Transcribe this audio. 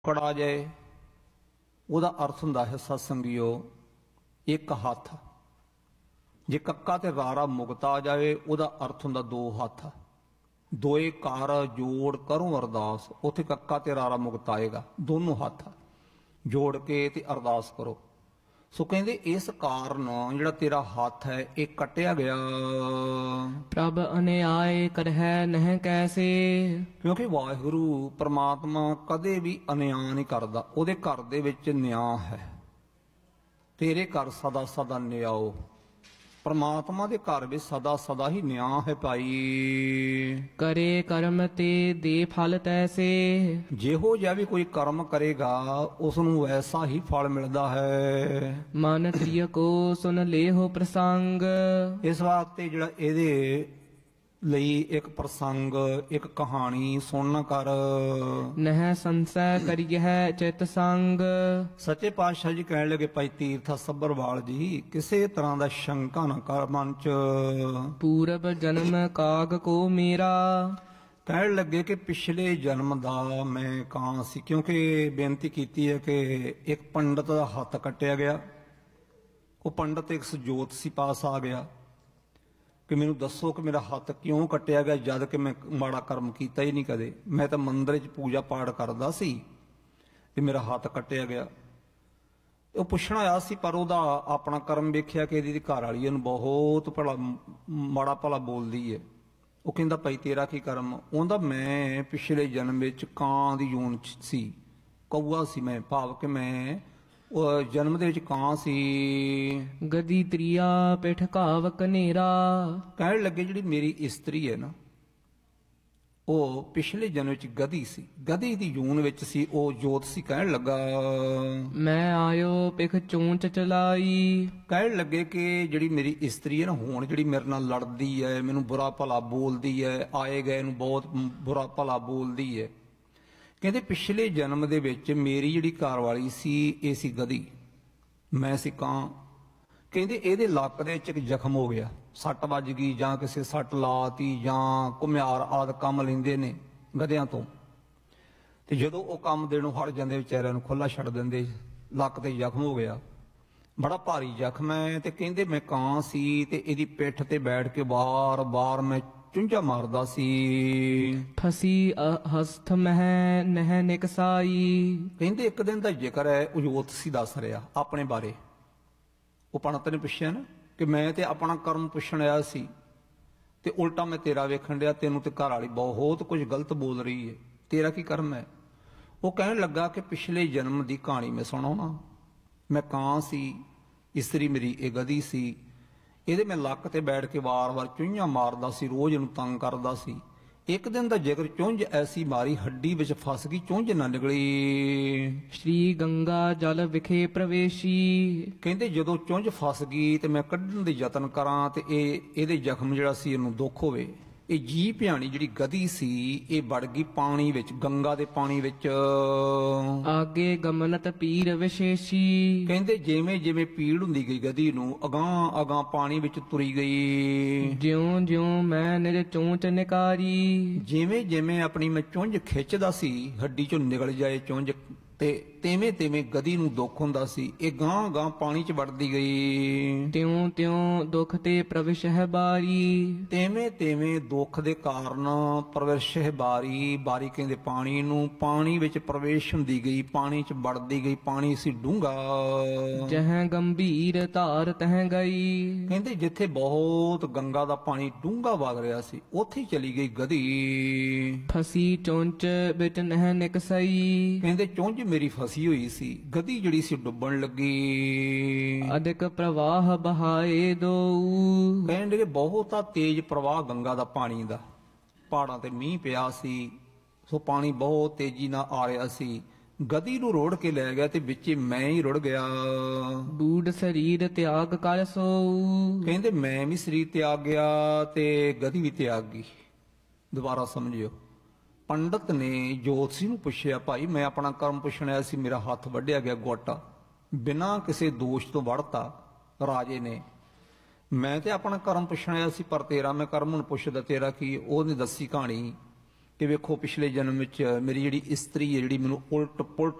ਕੜਾ ਜਾਏ ਉਹਦਾ ਅਰਥ ਹੁੰਦਾ ਹੈ ਸਤਸੰਗੀਓ ਇੱਕ ਹੱਥ। ਜੇ ਕੱਕਾ ਤੇ ਰਾਰਾ ਮੁਕਤ ਆ ਜਾਵੇ ਉਹਦਾ ਅਰਥ ਹੁੰਦਾ ਦੋ ਹੱਥ। ਦੋਏ ਕਾਰ ਜੋੜ ਕਰੂੰ ਅਰਦਾਸ, ਉੱਥੇ ਕੱਕਾ ਤੇ ਰਾਰਾ ਮੁਕਤ ਆਏਗਾ। ਦੋਨੋਂ ਹੱਥ ਜੋੜ ਕੇ ਤੇ ਅਰਦਾਸ ਕਰੋ। ਸੋ ਕਹਿੰਦੇ ਇਸ ਕਾਰਨ ਜਿਹੜਾ ਤੇਰਾ ਹੱਥ ਹੈ ਇਹ ਕੱਟਿਆ ਗਿਆ। ਪ੍ਰਭ ਅਨਿਆਏ ਕਰਹਿ ਨਹਿ ਕੈਸੇ। ਕਿਉਂਕਿ ਵਾਹਿਗੁਰੂ ਪ੍ਰਮਾਤਮਾ ਕਦੇ ਵੀ ਅਨਿਆਂ ਨਹੀਂ ਕਰਦਾ, ਉਹਦੇ ਘਰ ਦੇ ਵਿੱਚ ਨਿਆਂ ਹੈ। ਤੇਰੇ ਘਰ ਸਦਾ ਸਦਾ ਨਿਆਓ, ਪ੍ਰਮਾਤਮਾ ਦੇ ਘਰ ਵਿੱਚ ਸਦਾ ਸਦਾ ਹੀ ਨਿਆਂ ਹੈ ਭਾਈ। ਕਰੇ ਕਰਮ ਤੇ ਦੇ ਫਲ ਤੈਸੇ। ਜਿਹੋ ਜਿਹਾ ਵੀ ਕੋਈ ਕਰਮ ਕਰੇਗਾ ਉਸ ਨੂੰ ਐਸਾ ਹੀ ਫਲ ਮਿਲਦਾ ਹੈ। ਮਨ ਤ੍ਰਿਯ ਕੋ ਸੁਨ ਲੇਹੁ ਪ੍ਰਸੰਗ। ਇਸ ਵਾਸਤੇ ਜਿਹੜਾ ਇਹਦੇ ਲਈ ਇੱਕ ਪ੍ਰਸੰਗ, ਇੱਕ ਕਹਾਣੀ ਸੁਣਨ ਕਰ। ਨਹਿ ਸੰਸੈ ਕਰਿਐ ਚਿਤ ਸੰਗ। ਸੱਚੇ ਪਾਤਸ਼ਾਹ ਜੀ ਕਹਿਣ ਲੱਗੇ ਭਾਈ ਤੀਰਥ ਸੱਭਰਵਾਲ ਜੀ, ਕਿਸੇ ਤਰ੍ਹਾਂ ਦਾ ਸ਼ੰਕਾ ਨਾ ਕਰ ਮਨ ਚ। ਪੂਰਬ ਜਨਮ ਕਾਗ ਕੋ ਮੇਰਾ। ਕਹਿਣ ਲੱਗੇ ਕਿ ਪਿਛਲੇ ਜਨਮ ਦਾ ਮੈਂ ਕਾਂ ਸੀ, ਕਿਉਂਕਿ ਬੇਨਤੀ ਕੀਤੀ ਹੈ ਕਿ ਇੱਕ ਪੰਡਤ ਦਾ ਹੱਥ ਕੱਟਿਆ ਗਿਆ। ਉਹ ਪੰਡਤ ਇੱਕ ਸਜੋਤ ਸੀ ਪਾਸ ਆ ਗਿਆ ਕਿ ਮੈਨੂੰ ਦੱਸੋ ਕਿ ਮੇਰਾ ਹੱਥ ਕਿਉਂ ਕੱਟਿਆ ਗਿਆ, ਜਦ ਕਿ ਮੈਂ ਮਾੜਾ ਕਰਮ ਕੀਤਾ ਹੀ ਨਹੀਂ ਕਦੇ। ਮੈਂ ਤਾਂ ਮੰਦਰ 'ਚ ਪੂਜਾ ਪਾਠ ਕਰਦਾ ਸੀ ਤੇ ਮੇਰਾ ਹੱਥ ਕੱਟਿਆ ਗਿਆ। ਉਹ ਪੁੱਛਣ ਆਇਆ ਸੀ, ਪਰ ਉਹਦਾ ਆਪਣਾ ਕਰਮ ਵੇਖਿਆ ਕਿ ਇਹਦੀ ਘਰ ਵਾਲੀ ਇਹਨੂੰ ਬਹੁਤ ਭਲਾ ਮਾੜਾ ਭਲਾ ਬੋਲਦੀ ਹੈ। ਉਹ ਕਹਿੰਦਾ ਭਾਈ ਤੇਰਾ ਕੀ ਕਰਮ? ਉਹਦਾ ਮੈਂ ਪਿਛਲੇ ਜਨਮ ਵਿੱਚ ਕਾਂ ਦੀ ਜੂਨ 'ਚ ਸੀ, ਕਊਆ ਸੀ ਮੈਂ, ਭਾਵ ਕਿ ਮੈਂ ਉਹ ਜਨਮ ਦੇ ਵਿੱਚ ਕਾਂ ਸੀ। ਗਦੀ ਤ੍ਰਿਆ ਪਿਠ ਘਾਵ ਕਨੇਰਾ। ਕਹਿਣ ਲੱਗੇ ਜਿਹੜੀ ਮੇਰੀ ਇਸਤਰੀ ਹੈ ਨਾ, ਉਹ ਪਿਛਲੇ ਜਨਮ ਵਿੱਚ ਗਧੀ ਸੀ, ਗਧੀ ਦੀ ਜੂਨ ਵਿੱਚ ਸੀ, ਉਹ ਜੋਤ ਸੀ। ਕਹਿਣ ਲੱਗਾ ਮੈਂ ਆਇਓ ਪਿਖ ਚੂੰਚ ਚਲਾਈ। ਕਹਿਣ ਲੱਗੇ ਕਿ ਜਿਹੜੀ ਮੇਰੀ ਇਸਤਰੀ ਹੈ ਨਾ, ਹੁਣ ਜਿਹੜੀ ਮੇਰੇ ਨਾਲ ਲੜਦੀ ਹੈ, ਮੈਨੂੰ ਬੁਰਾ ਭਲਾ ਬੋਲਦੀ ਹੈ, ਆਏ ਗਏ ਨੂੰ ਬਹੁਤ ਬੁਰਾ ਭਲਾ ਬੋਲਦੀ ਹੈ। ਕਹਿੰਦੇ ਪਿਛਲੇ ਜਨਮ ਦੇ ਵਿੱਚ ਮੇਰੀ ਜਿਹੜੀ ਘਰਵਾਲੀ ਸੀ ਇਹ ਸੀ ਗਧੀ, ਮੈਂ ਸੀ ਕਾਂ। ਕਹਿੰਦੇ ਇਹਦੇ ਲੱਕ ਦੇ ਵਿੱਚ ਇੱਕ ਜ਼ਖਮ ਹੋ ਗਿਆ, ਸੱਟ ਵੱਜ ਗਈ ਜਾਂ ਕਿਸੇ ਸੱਟ ਲਾਤੀ ਜਾਂ ਘੁਮਿਆਰ ਆਦਿ ਕੰਮ ਲੈਂਦੇ ਨੇ ਗਧਿਆਂ ਤੋਂ, ਤੇ ਜਦੋਂ ਉਹ ਕੰਮ ਦੇਣੋਂ ਹਟ ਜਾਂਦੇ ਵਿਚਾਰਿਆਂ ਨੂੰ ਖੁੱਲਾ ਛੱਡ ਦਿੰਦੇ। ਲੱਕ ਤੇ ਜ਼ਖਮ ਹੋ ਗਿਆ, ਬੜਾ ਭਾਰੀ ਜ਼ਖਮ ਹੈ। ਤੇ ਕਹਿੰਦੇ ਮੈਂ ਕਾਂ ਸੀ ਤੇ ਇਹਦੀ ਪਿੱਠ ਤੇ ਬੈਠ ਕੇ ਵਾਰ-ਵਾਰ ਮੈਂ ਚੁੰਝਾ ਮਾਰਦਾ ਸੀ। ਫਸੀ ਹਸਤ ਮਹਿ ਨਹਿ ਨਿਕਸਾਈ। ਕਹਿੰਦੇ ਇੱਕ ਦਿਨ ਦਾ ਜ਼ਿਕਰ ਹੈ, ਉਹ ਜੋਤਸੀ ਦੱਸ ਰਿਹਾ ਆਪਣੇ ਬਾਰੇ। ਉਹ ਪੰਡਤ ਨੇ ਪੁੱਛਿਆ ਨਾ ਕਿ ਮੈਂ ਤੇ ਆਪਣਾ ਕਰਮ ਪੁੱਛਣ ਆਇਆ ਸੀ ਤੇ ਉਲਟਾ ਮੈਂ ਤੇਰਾ ਵੇਖਣ ਡਿਆ, ਤੈਨੂੰ ਤੇ ਘਰ ਵਾਲੀ ਬਹੁਤ ਕੁਝ ਗਲਤ ਬੋਲ ਰਹੀ ਹੈ, ਤੇਰਾ ਕੀ ਕਰਮ ਹੈ? ਉਹ ਕਹਿਣ ਲੱਗਾ ਕਿ ਪਿਛਲੇ ਜਨਮ ਦੀ ਕਹਾਣੀ ਮੈਂ ਸੁਣਾਉਣਾ। ਮੈਂ ਕਾਂ ਸੀ, ਇਸਤਰੀ ਮੇਰੀ ਇਹ ਗਧੀ ਸੀ, ਇਹਦੇ ਮੈਂ ਲੱਕ ਤੇ ਬੈਠ ਕੇ ਵਾਰ-ਵਾਰ ਚੁੰਝਾਂ ਮਾਰਦਾ ਸੀ, ਰੋਜ਼ ਇਹਨੂੰ ਤੰਗ ਕਰਦਾ ਸੀ। ਇੱਕ ਦਿਨ ਦਾ ਜ਼ਿਕਰ, ਚੁੰਝ ਐਸੀ ਮਾਰੀ ਹੱਡੀ ਵਿੱਚ ਫਸ ਗਈ, ਚੁੰਝ ਨਾ ਨਿਕਲੀ। ਸ਼੍ਰੀ ਗੰਗਾ ਜਲ ਵਿਖੇ ਪ੍ਰਵੇਸ਼ੀ। ਕਹਿੰਦੇ ਜਦੋਂ ਚੁੰਝ ਫਸ ਗਈ ਤੇ ਮੈਂ ਕੱਢਣ ਦੇ ਯਤਨ ਕਰਾਂ ਤੇ ਇਹਦੇ ਜ਼ਖਮ ਜਿਹੜਾ ਸੀ ਇਹਨੂੰ ਦੁੱਖ ਹੋਵੇ। ਇਹ ਜੀ ਭਿਆਣੀ ਜਿਹੜੀ ਗਧੀ ਸੀ ਇਹ ਵੜ ਗਈ ਪਾਣੀ ਵਿੱਚ, ਗੰਗਾ ਦੇ ਪਾਣੀ ਵਿੱਚ। ਆਗੇ ਗਮਨਤ ਪੀਰ ਵਿਸ਼ੇਸ਼ੀ। ਕਹਿੰਦੇ ਜਿਵੇਂ ਜਿਵੇਂ ਪੀੜ ਹੁੰਦੀ ਗਈ ਗਧੀ ਨੂੰ, ਅਗਾਂਹ ਅਗਾਂਹ ਪਾਣੀ ਵਿੱਚ ਤੁਰੀ ਗਈ। ਜਿਉਂ ਜਿਉਂ ਮੈਂ ਨਿਜ ਚੂੰਚ ਨਿਕਾਰੀ। ਜਿਵੇਂ ਜਿਵੇਂ ਆਪਣੀ ਮੈਂ ਚੁੰਝ ਖਿੱਚਦਾ ਸੀ ਹੱਡੀ ਚੋਂ ਨਿਕਲ ਜਾਏ ਚੁੰਝ, ਤੇ ਤਿਵੇਂ ਤਿਵੇਂ ਗਧੀ ਨੂੰ ਦੁੱਖ ਹੁੰਦਾ ਸੀ। ਇਹ ਗਾਂਹ ਗਾਂਹ ਪਾਣੀ 'ਚ ਵੜਦੀ ਗਈ। ਤਿਉਂ ਤਿਉਂ ਦੁੱਖ ਤੇ ਪ੍ਰਵਿਸ਼ਹਿ ਬਾਰੀ। ਤਿਵੇਂ ਤਿਵੇਂ ਦੁੱਖ ਦੇ ਕਾਰਨ ਪ੍ਰਵੇਸ਼ਹਿ ਬਾਰੀ। ਬਾਰੀ ਕਹਿੰਦੇ ਪਾਣੀ ਨੂੰ, ਪਾਣੀ ਵਿੱਚ ਪ੍ਰਵੇਸ਼ ਹੁੰਦੀ ਗਈ, ਪਾਣੀ 'ਚ ਵੜਦੀ ਗਈ। ਪਾਣੀ ਸੀ ਡੂੰਘਾ। ਜਹ ਗੰਭੀਰ ਧਾਰ ਤਹ ਗਈ। ਕਹਿੰਦੇ ਜਿੱਥੇ ਬਹੁਤ ਗੰਗਾ ਦਾ ਪਾਣੀ ਡੂੰਘਾ ਵਗ ਰਿਹਾ ਸੀ ਉੱਥੇ ਹੀ ਚਲੀ ਗਈ ਗਧੀ। ਫਸੀ ਚੁੰਚ ਵਿੱਚ ਨਹਿ ਨਿਕਸਈ। ਕਹਿੰਦੇ ਚੁੰਝ ਮੇਰੀ ਫਸੀ ਹੋਈ ਸੀ, ਗਧੀ ਜਿਹੜੀ ਸੀ ਡੁੱਬਣ ਲੱਗੀ। ਅਧਿਕ ਪ੍ਰਵਾਹ ਬਹਾਏ ਦੋ। ਕਹਿੰਦੇ ਬਹੁਤਾ ਤੇਜ਼ ਪ੍ਰਵਾਹ ਗੰਗਾ ਦਾ ਪਾਣੀ ਦਾ, ਪਹਾੜਾਂ ਤੇ ਮੀਂਹ ਪਿਆ ਸੀ, ਸੋ ਪਾਣੀ ਬਹੁਤ ਤੇਜ਼ੀ ਨਾਲ ਆ ਰਿਹਾ ਸੀ। ਗਧੀ ਨੂੰ ਰੋੜ ਕੇ ਲੈ ਗਿਆ ਤੇ ਵਿੱਚੇ ਮੈਂ ਹੀ ਰੁੜ ਗਿਆ। ਬੂਢ ਸਰੀਰ ਤਿਆਗ ਕਰ ਸੋਊ। ਕਹਿੰਦੇ ਮੈਂ ਵੀ ਸਰੀਰ ਤਿਆਗ ਗਿਆ ਤੇ ਗਧੀ ਵੀ ਤਿਆਗ ਗਈ। ਦੁਬਾਰਾ ਸਮਝਿਓ, ਪੰਡਤ ਨੇ ਜੋਤਸੀ ਨੂੰ ਪੁੱਛਿਆ ਭਾਈ ਮੈਂ ਆਪਣਾ ਕਰਮ ਪੁੱਛਣ ਆਇਆ ਸੀ, ਮੇਰਾ ਹੱਥ ਵੱਢਿਆ ਗਿਆ ਗੋਟਾ, ਬਿਨਾਂ ਕਿਸੇ ਦੋਸ਼ ਤੋਂ ਵੜਤਾ ਰਾਜੇ ਨੇ। ਮੈਂ ਤੇ ਆਪਣਾ ਕਰਮ ਪੁੱਛਣ ਆਇਆ ਸੀ, ਪਰ ਤੇਰਾ ਮੈਂ ਕਰਮ ਹੁਣ ਪੁੱਛਦਾ ਤੇਰਾ ਕੀ? ਉਹਨੇ ਦੱਸੀ ਕਹਾਣੀ ਕਿ ਵੇਖੋ ਪਿਛਲੇ ਜਨਮ ਵਿੱਚ ਮੇਰੀ ਜਿਹੜੀ ਇਸਤਰੀ ਹੈ ਜਿਹੜੀ ਮੈਨੂੰ ਉਲਟ ਪੁਲਟ